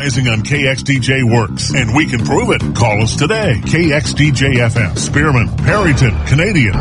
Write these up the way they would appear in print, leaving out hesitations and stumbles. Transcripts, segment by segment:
Advertising on KXDJ works, and we can prove it. Call us today. KXDJ FM, Spearman, Perryton, Canadian.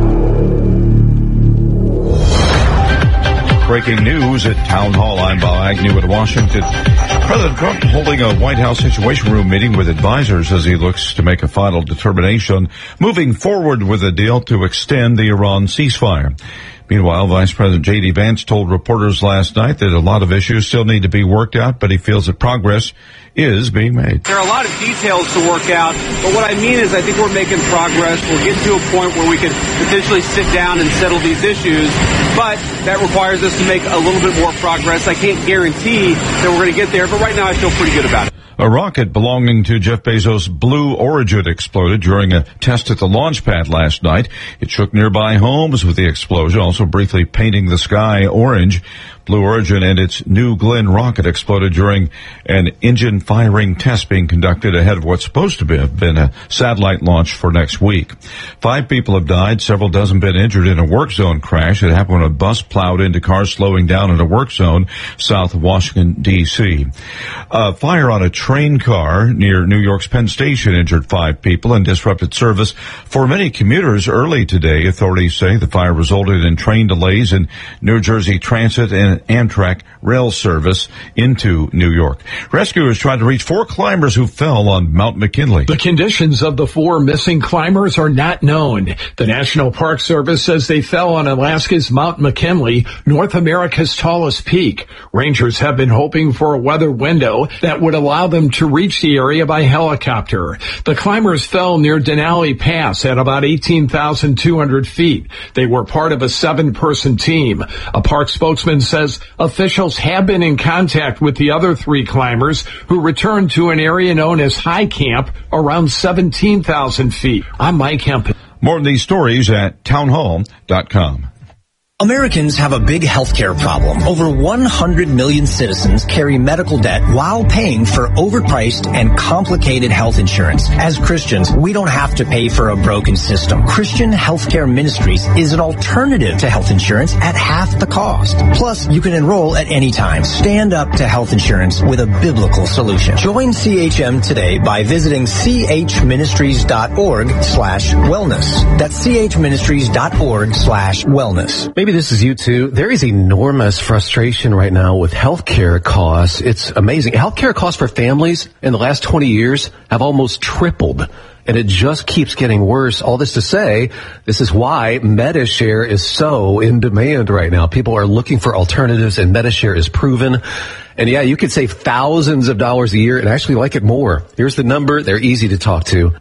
Breaking news at Town Hall. I'm Bob Agnew in Washington. President Trump holding a White House Situation Room meeting with advisors as he looks to make a final determination, moving forward with a deal to extend the Iran ceasefire. Meanwhile, Vice President J.D. Vance told reporters last night that a lot of issues still need to be worked out, but he feels that progress is being made. There are a lot of details to work out, but what I mean is I think we're making progress. We're getting to a point where we can potentially sit down and settle these issues, but that requires us to make a little bit more progress. I can't guarantee that we're going to get there, but right now I feel pretty good about it. A rocket belonging to Jeff Bezos' Blue Origin exploded during a test at the launch pad last night. It shook nearby homes with the explosion, also briefly painting the sky orange. Blue Origin and its New Glenn rocket exploded during an engine firing test being conducted ahead of what's supposed to have been a satellite launch for next week. 5 people have died, several dozen been injured in a work zone crash. It happened when a bus plowed into cars slowing down in a work zone south of Washington, D.C. A fire on a train car near New York's Penn Station injured 5 people and disrupted service for many commuters early today. Authorities say the fire resulted in train delays in New Jersey Transit and Amtrak rail service into New York. Rescuers tried to reach 4 climbers who fell on Mount McKinley. The conditions of the 4 missing climbers are not known. The National Park Service says they fell on Alaska's Mount McKinley, North America's tallest peak. Rangers have been hoping for a weather window that would allow them to reach the area by helicopter. The climbers fell near Denali Pass at about 18,200 feet. They were part of a 7-person team. A park spokesman says officials have been in contact with the other 3 climbers who returned to an area known as High Camp around 17,000 feet. I'm Mike Hemp. More of these stories at townhall.com. Americans have a big healthcare problem. Over 100 million citizens carry medical debt while paying for overpriced and complicated health insurance. As Christians, we don't have to pay for a broken system. Christian Healthcare Ministries is an alternative to health insurance at half the cost. Plus, you can enroll at any time. Stand up to health insurance with a biblical solution. Join CHM today by visiting chministries.org/wellness. That's chministries.org/wellness. Maybe this is you too. There is enormous frustration right now with healthcare costs. It's amazing. Healthcare costs for families in the last 20 years have almost tripled, and it just keeps getting worse. All this to say, this is why Medi-Share is so in demand right now. People are looking for alternatives, and Medi-Share is proven. And yeah, you could save thousands of dollars a year and actually like it more. Here's the number. They're easy to talk to.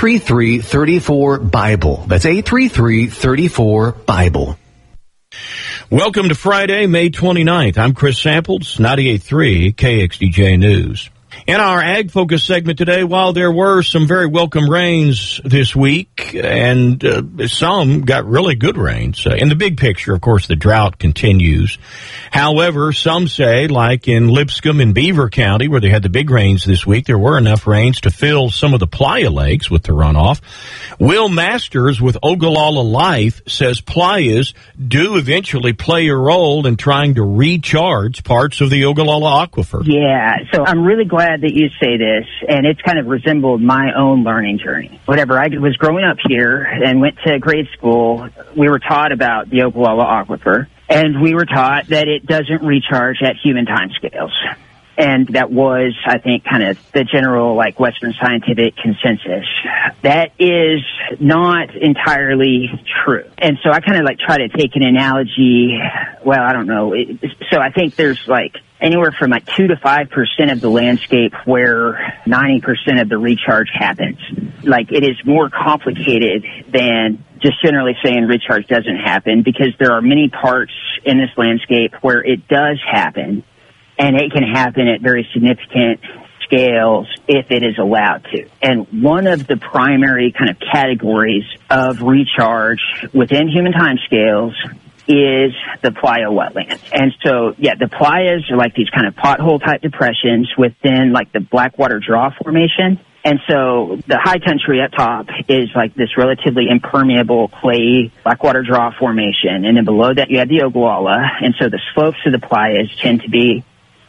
833-34-BIBLE. That's 833-34-BIBLE. Welcome to Friday, May 29th. I'm Chris Samples, 98.3 KXDJ News. In our Ag Focus segment today, while there were some very welcome rains this week, and some got really good rains, in the big picture, of course, the drought continues. However, some say, like in Lipscomb and Beaver County, where they had the big rains this week, there were enough rains to fill some of the playa lakes with the runoff. Will Masters with Ogallala Life says playas do eventually play a role in trying to recharge parts of the Ogallala Aquifer. Yeah, so I'm really glad that you say this, and it's kind of resembled my own learning journey. Whenever I was growing up here and went to grade school, we were taught about the Ogallala Aquifer, and we were taught that it doesn't recharge at human timescales. And that was, I think, kind of the general, Western scientific consensus. That is not entirely true. And so I kind of, try to take an analogy. Well, I don't know. So I think there's, anywhere from 2 to 5% of the landscape where 90% of the recharge happens. It is more complicated than just generally saying recharge doesn't happen, because there are many parts in this landscape where it does happen. And it can happen at very significant scales if it is allowed to. And one of the primary kind of categories of recharge within human timescales is the playa wetlands. And so, the playas are these kind of pothole-type depressions within the Blackwater Draw Formation. And so the high country up top is this relatively impermeable clay Blackwater Draw Formation. And then below that you have the Ogallala. And so the slopes of the playas tend to be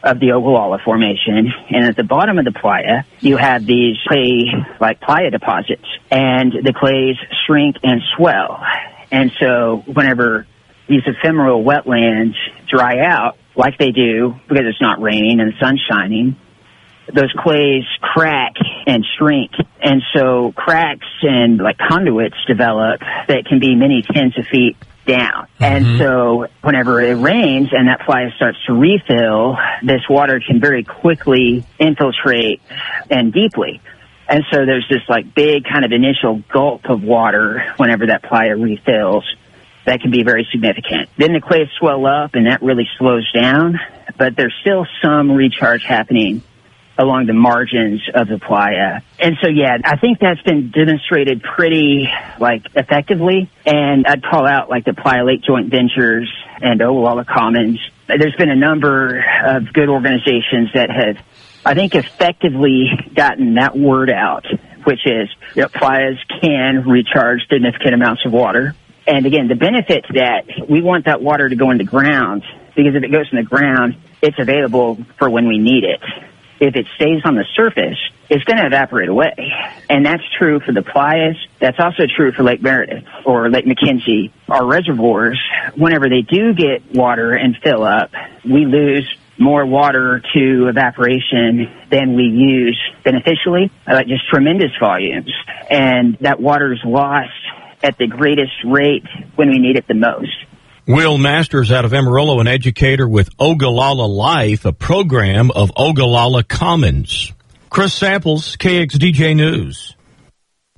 of the Ogallala Formation, and at the bottom of the playa, you have these clay, like playa deposits, and the clays shrink and swell. And so whenever these ephemeral wetlands dry out, like they do because it's not raining and the sun's shining, those clays crack and shrink. And so cracks and like conduits develop that can be many tens of feet down. And so whenever it rains and that playa starts to refill, this water can very quickly infiltrate and deeply. And so there's this like big kind of initial gulp of water whenever that playa refills. That can be very significant. Then the clays swell up and that really slows down, but there's still some recharge happening along the margins of the playa. And so, yeah, I think that's been demonstrated pretty, effectively. And I'd call out, the Playa Lake Joint Ventures and Ogallala Commons. There's been a number of good organizations that have, I think, effectively gotten that word out, which is that playas can recharge significant amounts of water. And again, the benefit to that, we want that water to go in the ground, because if it goes in the ground, it's available for when we need it. If it stays on the surface, it's going to evaporate away. And that's true for the playas. That's also true for Lake Meredith or Lake McKenzie. Our reservoirs, whenever they do get water and fill up, we lose more water to evaporation than we use beneficially, just tremendous volumes. And that water is lost at the greatest rate when we need it the most. Will Masters out of Amarillo, an educator with Ogallala Life, a program of Ogallala Commons. Chris Samples, KXDJ News.